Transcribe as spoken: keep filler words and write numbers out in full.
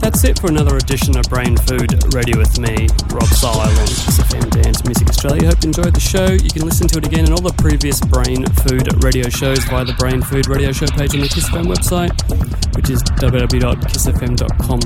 That's it for another edition of Brain Food Radio with me, Rob Sile, on Kiss F M Dance Music Australia. Hope you enjoyed the show. You can listen to it again and all the previous Brain Food Radio shows via the Brain Food Radio Show page on the Kiss F M website, which is w w w dot kiss f m dot com